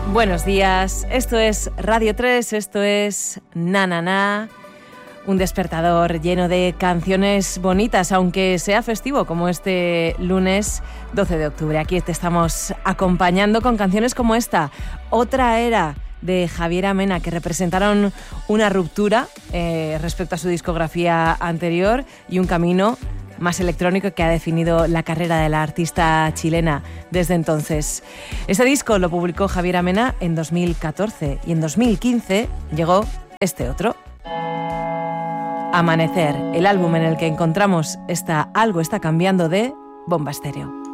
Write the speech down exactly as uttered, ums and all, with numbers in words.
Buenos días, esto es Radio tres, esto es Na Na Na, un despertador lleno de canciones bonitas, aunque sea festivo como este lunes doce de octubre. Aquí te estamos acompañando con canciones como esta, Otra Era, de Javier Amena, que representaron una ruptura eh, respecto a su discografía anterior y un camino más electrónico que ha definido la carrera de la artista chilena desde entonces. Este disco lo publicó Javier Amena en dos mil catorce y en dos mil quince llegó este otro, Amanecer, el álbum en el que encontramos esta Algo está cambiando de Bomba Estéreo.